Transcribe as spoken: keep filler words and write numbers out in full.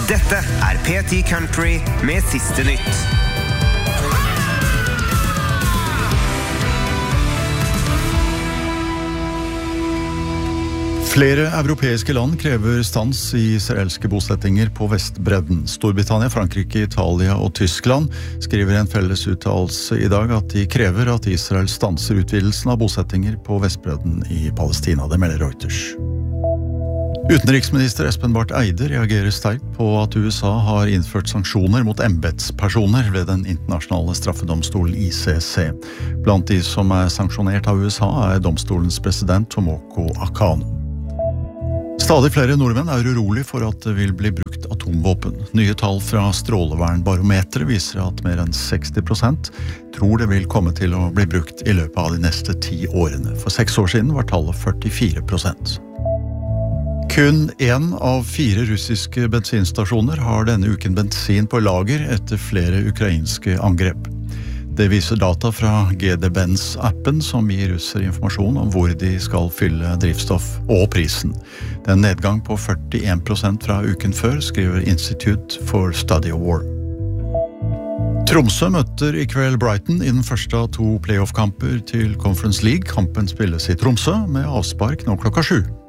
Dette er P ti Country med siste nytt. Flere europeiske land krever stans i israelske bosettinger på Vestbredden. Storbritannia, Frankrike, Italia og Tyskland skriver en felles uttalelse i dag at de krever at Israel stanser utvidelsen av bosettinger på Vestbredden i Palestina. Det melder Reuters. Utenriksminister Espen Barth Eide reagerer sterkt på at U S A har innført sanksjoner mot embetspersoner ved den internasjonale straffedomstolen I C C. Blant de som er sanksjonert av U S A er domstolens president Tomoko Akano. Stadig flere nordmenn er urolig for at det vil bli brukt atomvåpen. Nye tall fra strålevernbarometeret viser at mer enn seksti prosent tror det vil komme til å bli brukt i løpet av de neste ti årene. For seks år siden var tallet førtifire prosent. Kun en av fire russiske bensinstasjoner har denne uken bensin på lager etter flere ukrainske angrep. Det viser data fra G D Benz-appen som gir russere informasjon om hvor de skal fylle drivstoff og prisen. Det er en nedgang på førtien prosent fra uken før, skriver Institute for Study of War. Tromsø møter i kveld Brighton i den første av to playoff-kamper til Conference League. Kampen spilles i Tromsø med avspark nå klokka sju.